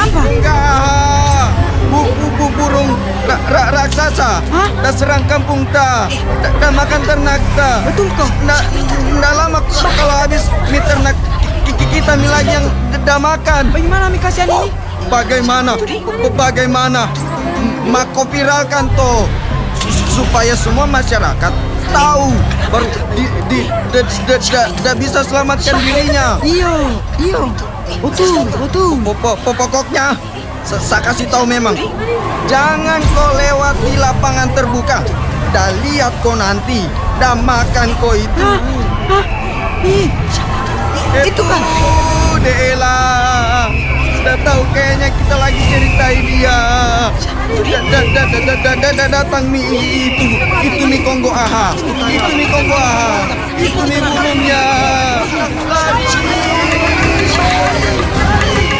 Apa? Enggak. Burung raksasa. Hah? Dah serang kampung ta. Dah makan ternak ta. Betul kok? Nggak lama kalau habis mie ternak kita mie lagi yang dah makan. Bagaimana mi kasihan ini? Bagaimana? Mako viralkan toh supaya semua masyarakat tahu baru bisa selamatkan dirinya. Iyo. Betul. Pokoknya saya kasih tahu memang jangan kau lewati lapangan terbuka. Dah lihat kau nanti dah makan kau itu. Hah? Ih, itu kan? Dela. Sudah tahu kayaknya kita lagi ceritain dia. Datang mi itu mi Kongo aha. Itu mi burungnya.